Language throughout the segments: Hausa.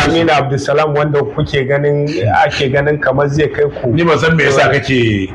Aminu Abdulsalam wanda ake ganin kamar zai kai ku. Ni ba san me yasa kake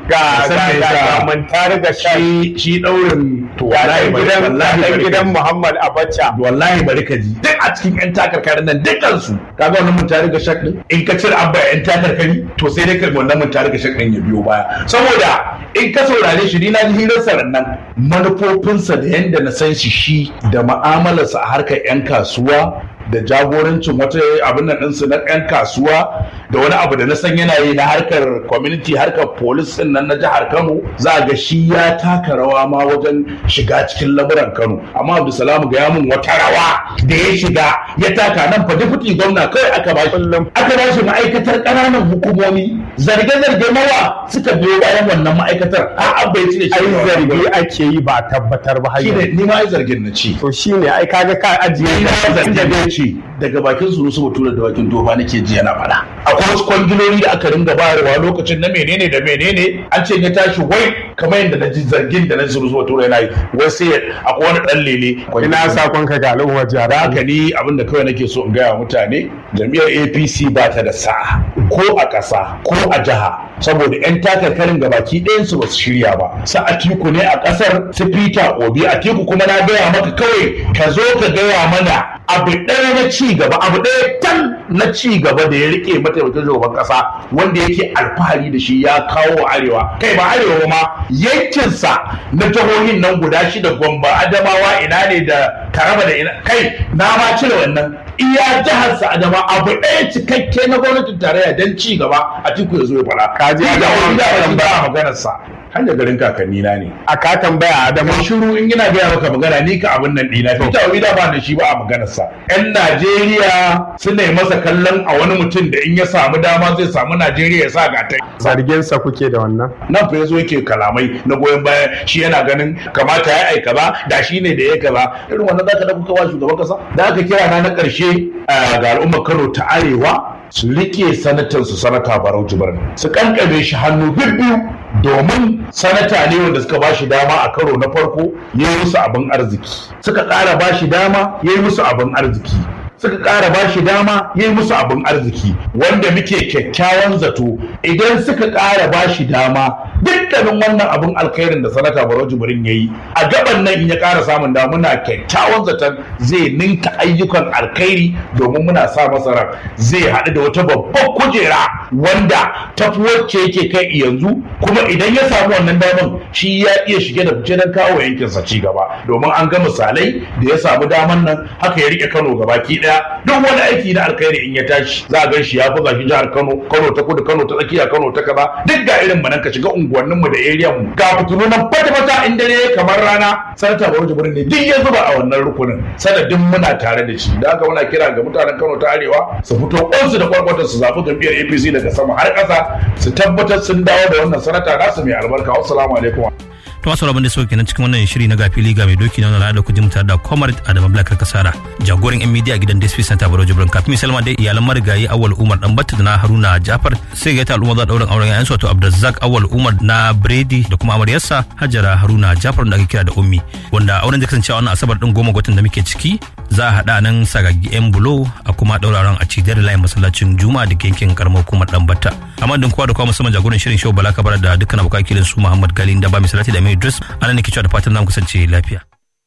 ga Muntari Gashak shi daurin to wallahi gidan Muhammad Abacha. Wallahi bari ka ji duk a cikin yan takarkarin nan dukkan su kaga wannan Muntari Gashak din in ka cire abba yan takarkari to sai dai kalmar wannan Muntari Gashak din ya biyo baya saboda in ka saurare shi ni na ji hirar nan manufofinsa da yanda na san shi da mu'amalarsa a harkar yan kasuwa da jagorancin wata abin nan ɗinsu na 'yan kasuwa da wani abu da na san yana yi na harkar community harkar police ɗin nan na jihar Kano za ga shi ya taka rawa ma wajen shiga cikin lamuran Kano amma Abdulsalam ga yamin wata rawa da ya shiga ya taka nan fa deputy gwamna kai aka ba shi ma'aikatar ƙananan hukumomi zarge-zarge nawa suka biyo bayan wannan ma'aikatar a bai cire shi ai zargi ake yi ba tabbatar ba shine ni ma ai zargin na ci to shine ai kaga ka ajiye zargin daga bakin su batura da bakin tofa nake ji yana fada akwai wasu kwangiloli da aka ringa bayarwa lokacin na menene da menene an ce ya tashi wai kamar yadda na ji zargin da na su batura yana yi wai sai akwai wani dan lele ina sakon ka ga al'umma jihar haka ni abin da kawai nake so in gaya wa mutane jam'iyyar APC ba ta da sa'a ko a ƙasa ko a jiha saboda 'yan takarkarin gabaki ɗayansu ba su shirya ba sa Atiku ne a ƙasar su Peter Obi Atiku kuma na gaya maka kawai ka zo ka gaya mana abu ɗaya na ci gaba abu ɗaya tan na ci gaba da ya rike mataimakin shugaban ƙasa wanda yake alfahari da shi ya kawo arewa kai ba arewa ma yankinsa na jihohin nan guda 6 Gombe Adamawa ina ne da Taraba da ina kai na ma cire wannan iya jiharsa Adama abu ɗaya cikakke na gwamnatin tarayya don ci gaba Atiku ya zo ya fara kaji da wani da maganarsa hanyar garin kakanni na ne a ka tambaya Adamu shiru in gina gaya maka magana ni ka abin nan dina fita wani da ba da shi ba a maganarsa yan Najeriya suna masa kallon a wani mutum da in ya samu dama zai samu Najeriya ya sa gatai zargin sa kuke da wannan nan fa yazo yake kalamai na goyon baya shi yana ganin kamata ya aika ba da shi ne da ya kaza irin wannan zaka da kuka wa shugaban kasa da aka kira na karshe ga al'ummar Kano ta Arewa su rike sanata Barau Jibrin su kankame shi hannu bibbiyu domin sanata ne wanda suka ba shi dama a karo na farko ya yi musu abin arziki suka ƙara ba shi dama ya yi musu abin arziki suka ƙara ba shi dama ya yi musu abin arziki wanda muke kyakkyawan zato idan suka ƙara ba shi dama dukkanin wannan abin alkhairin da sanata Barau Jibrin ya yi a gaban nan in ya ƙara samun dama muna kyakkyawan zaton zai ninka ayyukan alkhairi domin muna sa masa ran zai haɗu da wata babbar kujera wanda tafi wacce yake kai yanzu kuma idan ya samu wannan daman shi ya iya shige da fice don kawo yankinsa ci gaba domin an ga misalai da ya samu daman nan haka ya rike Kano gabaki ɗaya duk wani aiki na alkhairi in ya tashi za a gan shi ya buga shi jihar Kano ta kudu Kano ta tsakiya Kano ta kaza duk ga irin mu nan ka shiga unguwannin mu da area mu ga fitulu nan fata in dare kamar rana sanata Barau Jibrin ne duk ya zuba a wannan rukunin sanadin muna tare da shi da haka muna kira ga mutanen Kano ta Arewa su fito kwansu da kwarkwatar su zaɓi jam'iyyar APC daga sama har ƙasa su tabbatar sun dawo da wannan sanata nasu mai albarka wassalamu alaikum to masu rabin da suke kenan cikin wannan shiri na gafili ga mai doki na wannan da kujin tare da Comrade Adamu Black Kasara jagoran yan media gidan DSP Center Barau Jibrin kafin Salma dai iyalan marigayi Awal Umar dan Batta da na Haruna Jafar sai ga ta al'umma za daurin auren yayan su wato Abdulrazak Awal Umar na Brady da kuma amaryarsa Hajara Haruna Jafar da ake kira da Ummi wanda auren zai kasance a wannan asabar din 10 ga watan da muke ciki za a hada nan Sagagi yan bulo a kuma dauraron a cidar layin masallacin Juma'a da yankin karamar hukumar dan Batta amma din kowa da kowa musamman jagoran shirin show Bala Kabara da dukkan abokan kilin su Muhammad Galin da ba misalati da mai Idris anan nake cewa da fatan zamu kasance lafiya.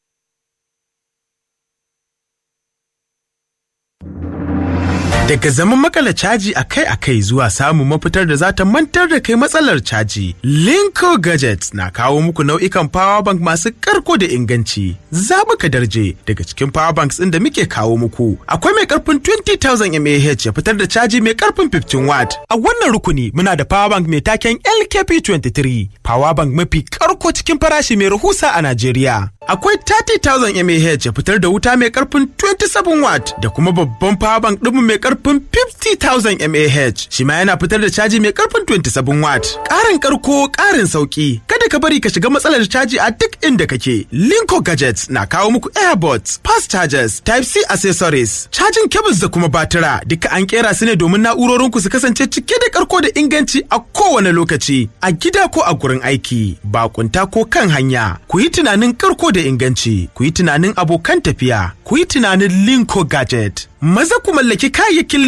Daga zaman makala caji akai-akai zuwa samun mafitar da za ta mantar da kai matsalar caji, Linko Gadgets na kawo muku nau'ikan power bank masu karko da inganci. Zaɓuka darje daga cikin power banks ɗin da muke kawo muku. Akwai mai karfin 20,000 mAh ya fitar da caji mai karfin 15 watt. A wannan rukuni muna da power bank mai taken LKP23, power bank mafi karko cikin farashi mai rahusa a Najeriya. Akwai 30,000 mAh ya fitar da wuta mai karfin 27 watt da kuma babban power bank ɗinmu mai karfin 50,000 mAh shi ma yana fitar da caji mai karfin 27 watt. Ƙarin karko ƙarin sauki. Kada ka bari ka shiga matsalar caji a duk inda kake. Linko Gadgets na kawo muku airbots, fast chargers, Type-C accessories, cajin cables da kuma batira. Duka an kera su ne domin na'urorinku su kasance cike da karko da inganci a kowane lokaci. A gida ko a gurin aiki, bakunta ko kan hanya. Ku yi tunanin karko da inganci, ku yi tunanin abokan tafiya, ku yi tunanin Linko Gadget. Maza ku mallaki kayayyakin